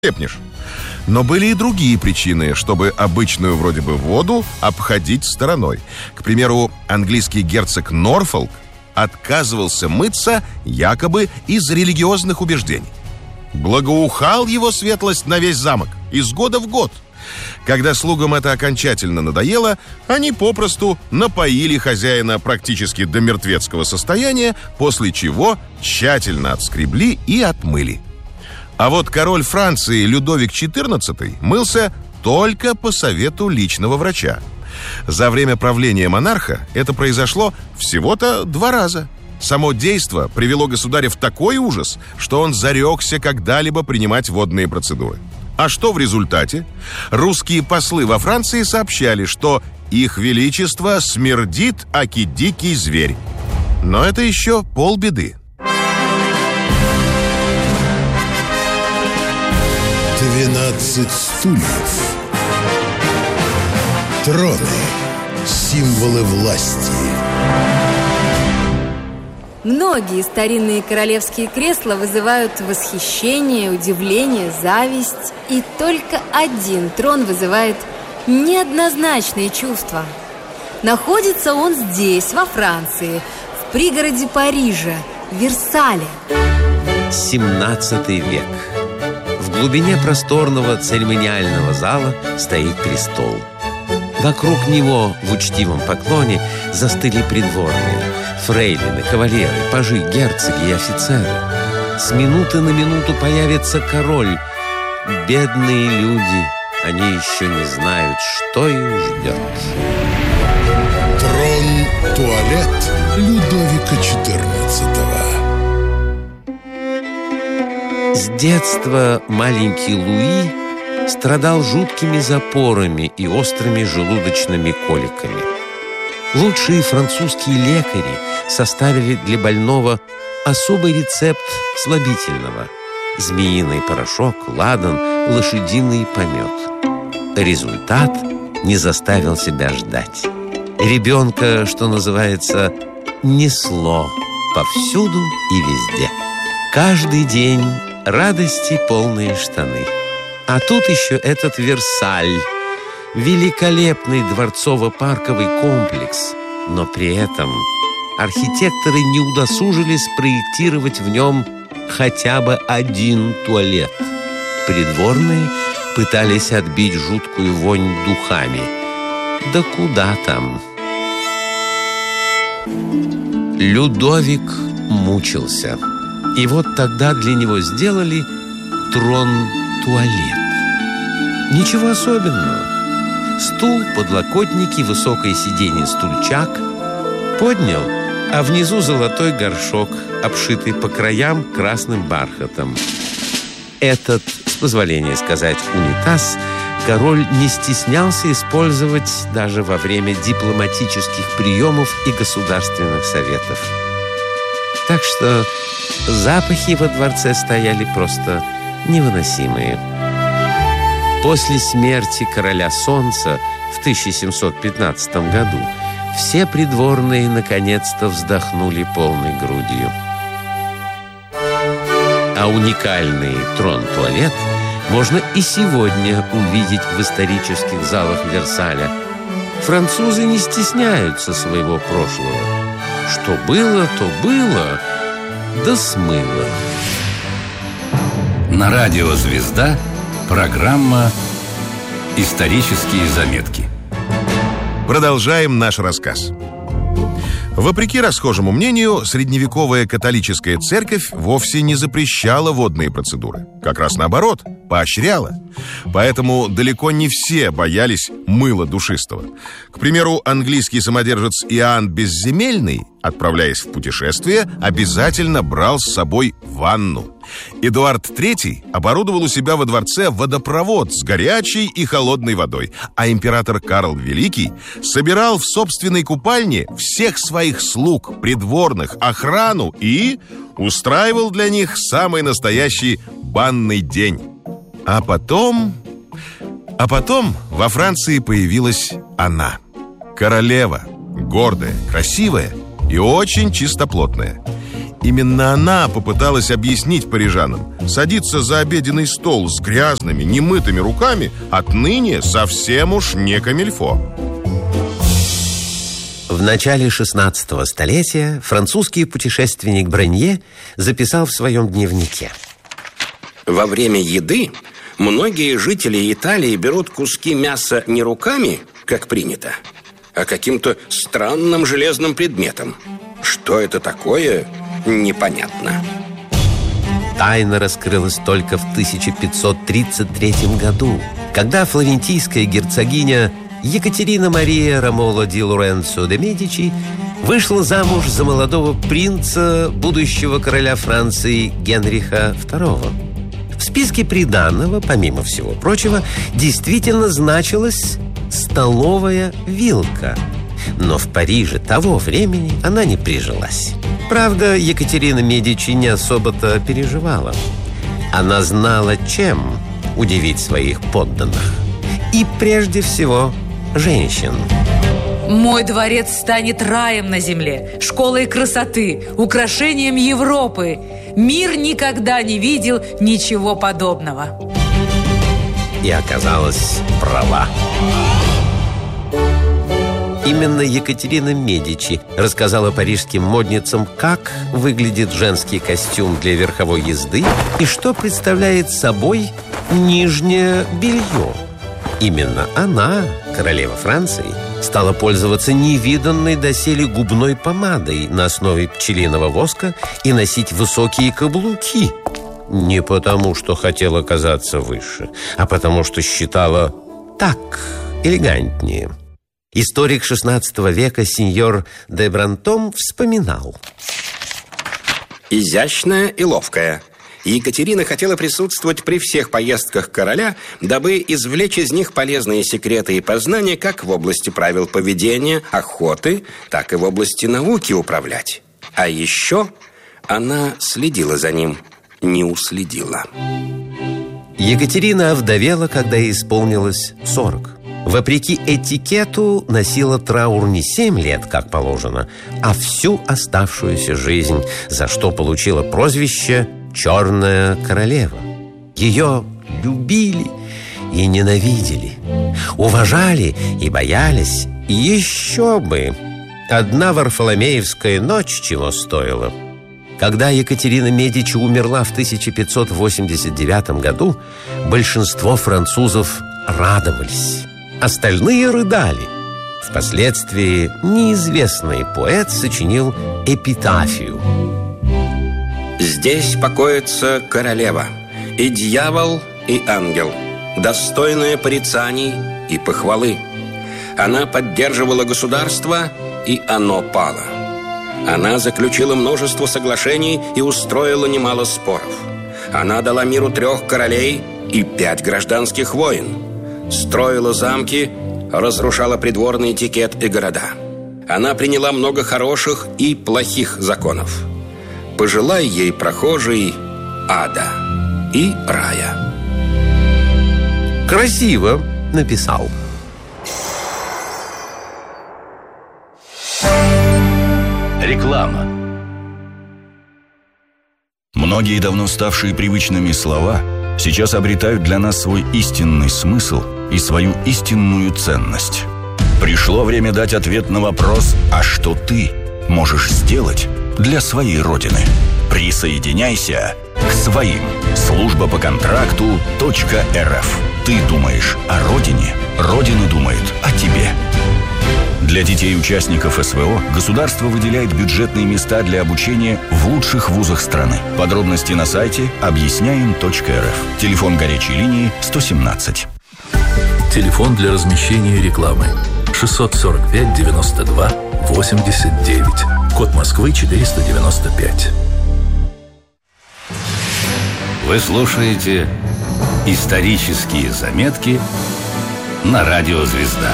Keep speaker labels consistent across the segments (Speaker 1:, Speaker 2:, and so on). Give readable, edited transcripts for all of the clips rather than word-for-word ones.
Speaker 1: ослепнешь. Но были и другие причины, чтобы обычную вроде бы воду обходить стороной. К примеру, английский герцог Норфолк отказывался мыться якобы из религиозных убеждений. Благоухал его светлость на весь замок из года в год. Когда слугам это окончательно надоело, они попросту напоили хозяина практически до мертвецкого состояния, после чего тщательно отскребли и отмыли. А вот король Франции Людовик XIV мылся только по совету личного врача. За время правления монарха это произошло всего-то 2 раза. Само действо привело государя в такой ужас, что он зарекся когда-либо принимать водные процедуры. А что в результате? Русские послы во Франции сообщали, что их величество смердит, аки дикий зверь. Но это еще полбеды.
Speaker 2: 12 стульев. Троны. Символы власти.
Speaker 3: Многие старинные королевские кресла вызывают восхищение, удивление, зависть. И только один трон вызывает неоднозначные чувства. Находится он здесь, во Франции, в пригороде Парижа, Версале.
Speaker 4: 17 век. В глубине просторного церемониального зала стоит престол. Вокруг него в учтивом поклоне застыли придворные, фрейлины, кавалеры, пажи, герцоги и офицеры. С минуты на минуту появится король. Бедные люди, они еще не знают, что их ждет.
Speaker 2: Трон-туалет Людовика XIV.
Speaker 4: С детства маленький Луи страдал жуткими запорами и острыми желудочными коликами. Лучшие французские лекари составили для больного особый рецепт слабительного: змеиный порошок, ладан, лошадиный помет. Результат не заставил себя ждать. Ребенка, что называется, несло повсюду и везде. Каждый день радости полные штаны. А тут еще этот Версаль, великолепный дворцово-парковый комплекс. Но при этом архитекторы не удосужились спроектировать в нем хотя бы один туалет. Придворные пытались отбить жуткую вонь духами. Да куда там? Людовик мучился. И вот тогда для него сделали трон-туалет. Ничего особенного. Стул, подлокотники, высокое сиденье, стульчак. Поднял, а внизу золотой горшок, обшитый по краям красным бархатом. Этот, с позволения сказать, унитаз король не стеснялся использовать даже во время дипломатических приемов и государственных советов. Так что запахи во дворце стояли просто невыносимые. После смерти короля Солнца в 1715 году все придворные наконец-то вздохнули полной грудью. А уникальный трон-туалет можно и сегодня увидеть в исторических залах Версаля. Французы не стесняются своего прошлого. Что было, то было, да смыло.
Speaker 5: На радио «Звезда» программа «Исторические заметки».
Speaker 1: Продолжаем наш рассказ. Вопреки расхожему мнению, средневековая католическая церковь вовсе не запрещала водные процедуры. Как раз наоборот, поощряла. Поэтому далеко не все боялись мыла душистого. К примеру, английский самодержец Иоанн Безземельный, отправляясь в путешествие, обязательно брал с собой ванну. Эдуард III оборудовал у себя во дворце водопровод с горячей и холодной водой, а император Карл Великий собирал в собственной купальне всех своих слуг, придворных, охрану и устраивал для них самый настоящий банный день. А потом во Франции появилась она. Королева, гордая, красивая и очень чистоплотная. Именно она попыталась объяснить парижанам: садиться за обеденный стол с грязными, немытыми руками отныне совсем уж не камильфо.
Speaker 4: В начале 16 столетия французский путешественник Бронье записал в своем дневнике:
Speaker 6: во время еды многие жители Италии берут куски мяса не руками, как принято, а каким-то странным железным предметом. Что это такое, непонятно.
Speaker 4: Тайна раскрылась только в 1533 году, когда флорентийская герцогиня Екатерина Мария Ромоло ди Лоренцо де Медичи вышла замуж за молодого принца, будущего короля Франции Генриха II. В списке приданого, помимо всего прочего, действительно значилась столовая вилка. Но в Париже того времени она не прижилась. Правда, Екатерина Медичи не особо-то переживала. Она знала, чем удивить своих подданных. И прежде всего женщин.
Speaker 7: Мой дворец станет раем на земле, школой красоты, украшением Европы. Мир никогда не видел ничего подобного.
Speaker 4: И оказалась права. Именно Екатерина Медичи рассказала парижским модницам, как выглядит женский костюм для верховой езды и что представляет собой нижнее белье. Именно она, королева Франции, стала пользоваться невиданной доселе губной помадой на основе пчелиного воска и носить высокие каблуки. Не потому, что хотела казаться выше, а потому, что считала так элегантнее. Историк XVI века сеньор де Брантом вспоминал:
Speaker 6: изящная и ловкая. Екатерина хотела присутствовать при всех поездках короля, дабы извлечь из них полезные секреты и познания как в области правил поведения, охоты, так и в области науки управлять. А еще она следила за ним, не уследила.
Speaker 4: Екатерина овдовела, когда ей исполнилось 40. Вопреки этикету носила траур не 7 лет, как положено, а всю оставшуюся жизнь, за что получила прозвище «Черная королева». Ее любили и ненавидели, уважали и боялись. И еще бы! Одна Варфоломеевская ночь чего стоила. Когда Екатерина Медичи умерла в 1589 году, большинство французов радовались. Остальные рыдали. Впоследствии неизвестный поэт сочинил эпитафию.
Speaker 6: Здесь покоится королева, и дьявол, и ангел, достойная порицаний и похвалы. Она поддерживала государство, и оно пало. Она заключила множество соглашений и устроила немало споров. Она дала миру 3 королей и 5 гражданских войн. Строила замки, разрушала придворный этикет и города. Она приняла много хороших и плохих законов. Пожелай ей, прохожий, ада и рая.
Speaker 4: Красиво написал.
Speaker 5: Реклама. Многие давно ставшие привычными слова сейчас обретают для нас свой истинный смысл и свою истинную ценность. Пришло время дать ответ на вопрос: а что ты можешь сделать для своей родины? Присоединяйся к своим. Служба по контракту .рф. Ты думаешь о родине, родина думает о тебе. Для детей участников СВО государство выделяет бюджетные места для обучения в лучших вузах страны. Подробности на сайте объясняем.рф. Телефон горячей линии 117.
Speaker 8: Телефон для размещения рекламы 645 92 89. Код Москвы 495.
Speaker 5: Вы слушаете «Исторические заметки» на радио «Звезда».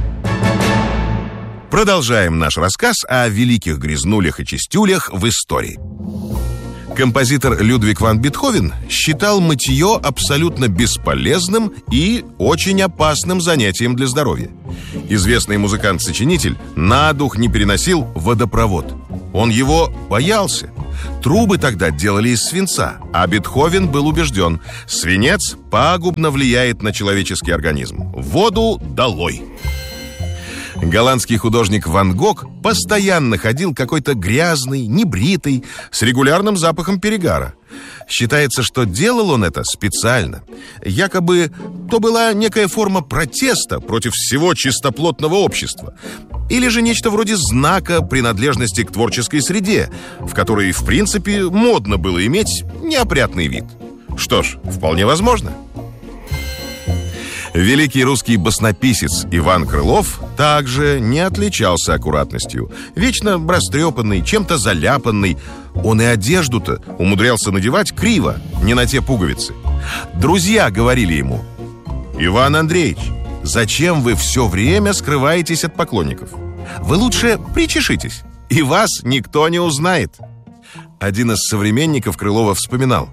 Speaker 1: Продолжаем наш рассказ о великих грязнулях и чистюлях в истории. Композитор Людвиг ван Бетховен считал мытье абсолютно бесполезным и очень опасным занятием для здоровья. Известный музыкант-сочинитель на дух не переносил водопровод. Он его боялся. Трубы тогда делали из свинца, а Бетховен был убежден: свинец пагубно влияет на человеческий организм. Воду долой! Голландский художник Ван Гог постоянно ходил какой-то грязный, небритый, с регулярным запахом перегара. Считается, что делал он это специально. Якобы то была некая форма протеста против всего чистоплотного общества. Или же нечто вроде знака принадлежности к творческой среде, в которой, в принципе, модно было иметь неопрятный вид. Что ж, вполне возможно. Великий русский баснописец Иван Крылов также не отличался аккуратностью. Вечно растрепанный, чем-то заляпанный. Он и одежду-то умудрялся надевать криво, не на те пуговицы. Друзья говорили ему: «Иван Андреевич, зачем вы все время скрываетесь от поклонников? Вы лучше причешитесь, и вас никто не узнает». Один из современников Крылова вспоминал: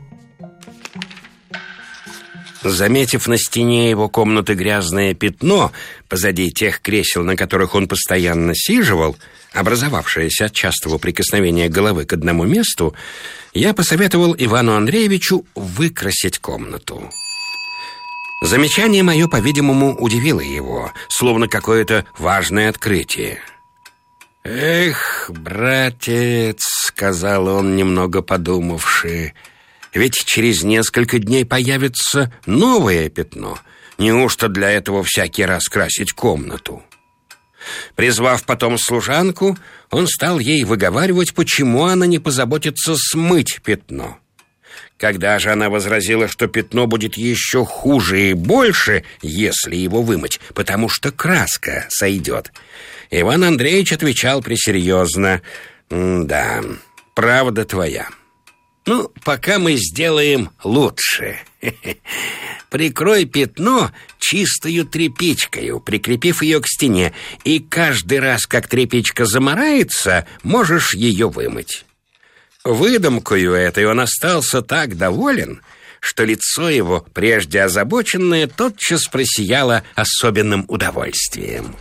Speaker 6: заметив на стене его комнаты грязное пятно позади тех кресел, на которых он постоянно сиживал, образовавшееся от частого прикосновения головы к одному месту, я посоветовал Ивану Андреевичу выкрасить комнату. Замечание мое, по-видимому, удивило его, словно какое-то важное открытие. «Эх, братец», — сказал он, немного подумавши, — «ведь через несколько дней появится новое пятно. Неужто для этого всякий раз красить комнату?» Призвав потом служанку, он стал ей выговаривать, почему она не позаботится смыть пятно. Когда же она возразила, что пятно будет еще хуже и больше, если его вымыть, потому что краска сойдет, Иван Андреевич отвечал пресерьезно: «Да, правда твоя. Ну, пока мы сделаем лучше. Прикрой пятно чистою тряпичкою, прикрепив ее к стене, и каждый раз, как тряпичка замарается, можешь ее вымыть». Выдумкою этой он остался так доволен, что лицо его, прежде озабоченное, тотчас просияло особенным удовольствием.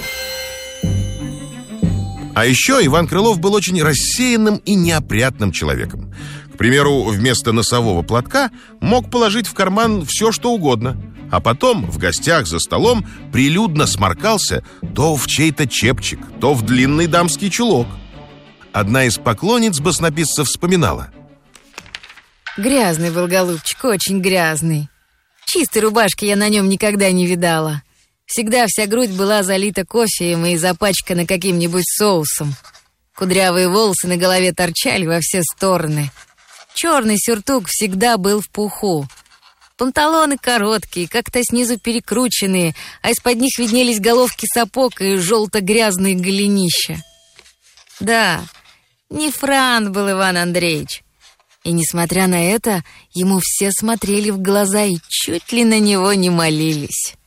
Speaker 1: А еще Иван Крылов был очень рассеянным и неопрятным человеком. К примеру, вместо носового платка мог положить в карман все, что угодно, а потом в гостях за столом прилюдно сморкался то в чей-то чепчик, то в длинный дамский чулок. Одна из поклонниц баснописца вспоминала:
Speaker 3: «Грязный был голубчик, очень грязный. Чистой рубашки я на нем никогда не видала. Всегда вся грудь была залита кофеем и запачкана каким-нибудь соусом. Кудрявые волосы на голове торчали во все стороны. Черный сюртук всегда был в пуху. Панталоны короткие, как-то снизу перекрученные, а из-под них виднелись головки сапог и желто-грязные голенища. Да, не франт был Иван Андреевич. И, несмотря на это, ему все смотрели в глаза и чуть ли на него не молились».